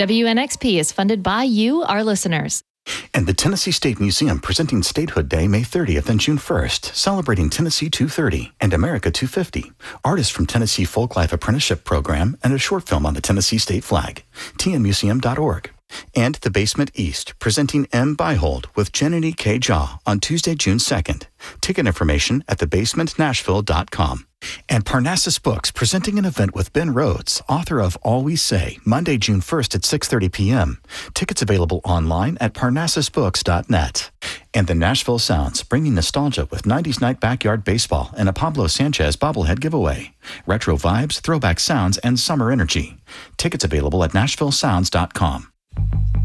WNXP is funded by you, our listeners. And the Tennessee State Museum presenting Statehood Day May 30th and June 1st, celebrating Tennessee 230 and America 250. Artists from Tennessee Folklife Apprenticeship Program and a short film on the Tennessee State flag. tnmuseum.org. And The Basement East, presenting M. Byhold with Jenny K. Jaw on Tuesday, June 2nd. Ticket information at thebasementnashville.com. And Parnassus Books, presenting an event with Ben Rhodes, author of All We Say, Monday, June 1st at 6:30 p.m. Tickets available online at parnassusbooks.net. And the Nashville Sounds, bringing nostalgia with 90s night backyard baseball and a Pablo Sanchez bobblehead giveaway. Retro vibes, throwback sounds, and summer energy. Tickets available at nashvillesounds.com.